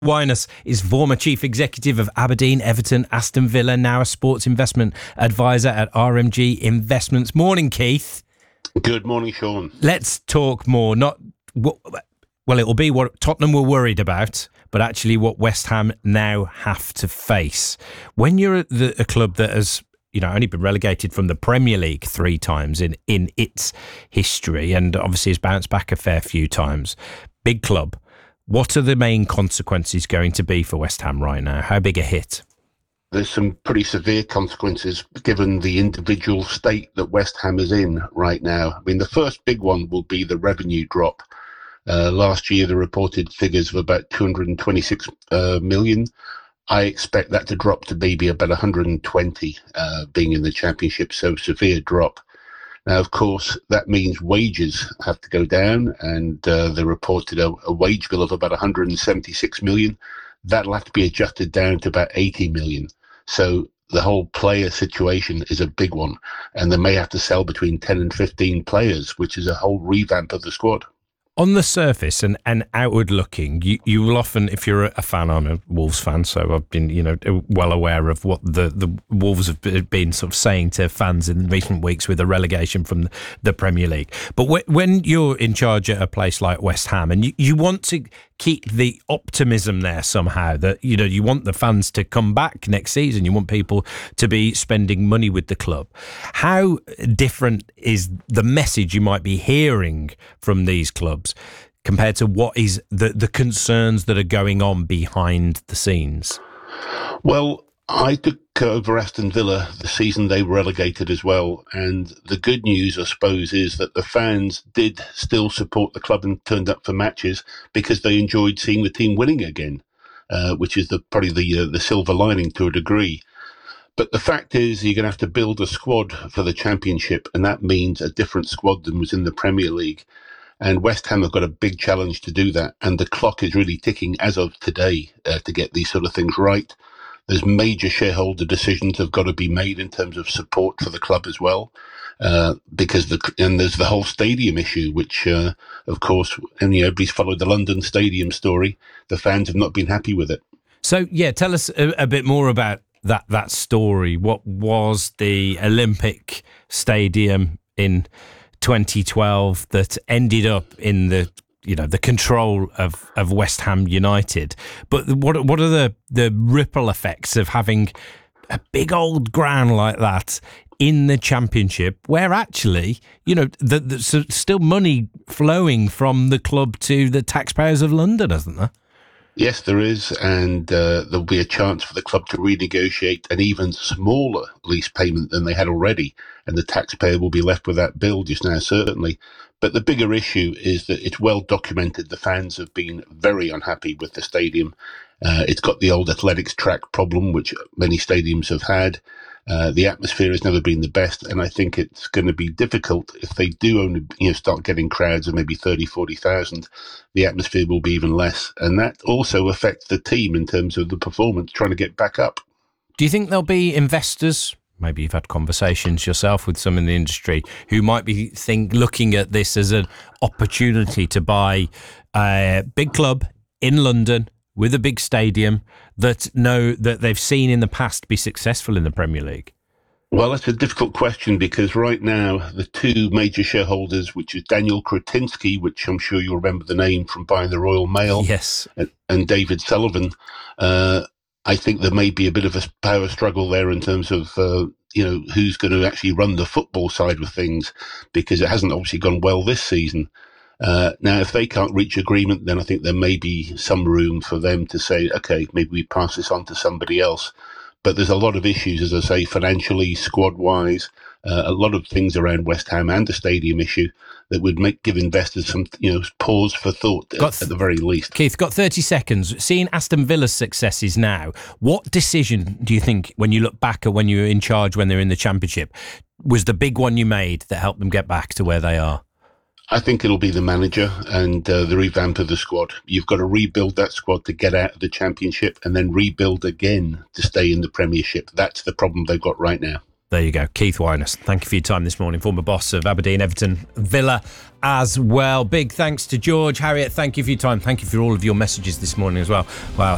Wyness is former chief executive of Aberdeen, Everton, Aston Villa, now a sports investment advisor at RMG Investments. Morning, Keith. Good morning, Sean. Let's talk more. It'll be what Tottenham were worried about, but actually what West Ham now have to face. When you're at a club that has only been relegated from the Premier League 3 times in its history, and obviously has bounced back a fair few times, big club. What are the main consequences going to be for West Ham right now? How big a hit? There's some pretty severe consequences given the individual state that West Ham is in right now. I mean, the first big one will be the revenue drop. Last year, the reported figures of about 226 million. I expect that to drop to maybe about 120 being in the Championship, so severe drop. Now, of course, that means wages have to go down, and they reported a wage bill of about 176 million. That'll have to be adjusted down to about 80 million. So the whole player situation is a big one, and they may have to sell between 10 and 15 players, which is a whole revamp of the squad. On the surface and outward looking, you will often, if you're a fan, I'm a Wolves fan, so I've been well aware of what the Wolves have been sort of saying to fans in recent weeks with the relegation from the Premier League. But when you're in charge at a place like West Ham and you want to keep the optimism there somehow, that you want the fans to come back next season, you want people to be spending money with the club, how different is the message you might be hearing from these clubs compared to what is the concerns that are going on behind the scenes? Well, I took over Aston Villa the season they were relegated as well, and the good news, I suppose, is that the fans did still support the club and turned up for matches because they enjoyed seeing the team winning again, which is probably the silver lining to a degree. But the fact is, you're going to have to build a squad for the Championship, and that means a different squad than was in the Premier League. And West Ham have got a big challenge to do that, and the clock is really ticking as of today to get these sort of things right. There's major shareholder decisions have got to be made in terms of support for the club as well, because there's the whole stadium issue, which, of course, and everybody's followed the London Stadium story. The fans have not been happy with it. So, tell us a bit more about that story. What was the Olympic Stadium in 2012 that ended up in the control of West Ham United? But what are the ripple effects of having a big old ground like that in the Championship, where actually, there's still money flowing from the club to the taxpayers of London, isn't there? Yes, there is, and there'll be a chance for the club to renegotiate an even smaller lease payment than they had already, and the taxpayer will be left with that bill just now, certainly. But the bigger issue is that it's well documented the fans have been very unhappy with the stadium. It's got the old athletics track problem, which many stadiums have had. The atmosphere has never been the best, and I think it's going to be difficult if they do only start getting crowds of maybe 30, 40,000. The atmosphere will be even less, and that also affects the team in terms of the performance, trying to get back up. Do you think there'll be investors? Maybe you've had conversations yourself with some in the industry who might be looking at this as an opportunity to buy a big club in London with a big stadium that they've seen in the past be successful in the Premier League? Well, that's a difficult question because right now the 2 major shareholders, which is Daniel Kretinsky, which I'm sure you'll remember the name from buying the Royal Mail, yes, and David Sullivan, I think there may be a bit of a power struggle there in terms of, who's going to actually run the football side of things, because it hasn't obviously gone well this season. Now, if they can't reach agreement, then I think there may be some room for them to say, okay, maybe we pass this on to somebody else. But there's a lot of issues, as I say, financially, squad-wise, a lot of things around West Ham and the stadium issue that would give investors some, pause for thought at the very least. Keith, got 30 seconds. Seeing Aston Villa's successes now, what decision do you think, when you look back at when you were in charge when they were in the Championship, was the big one you made that helped them get back to where they are? I think it'll be the manager and the revamp of the squad. You've got to rebuild that squad to get out of the Championship and then rebuild again to stay in the Premiership. That's the problem they've got right now. There you go. Keith Wyness, thank you for your time this morning. Former boss of Aberdeen, Everton, Villa as well. Big thanks to George. Harriet, thank you for your time. Thank you for all of your messages this morning as well. Wow.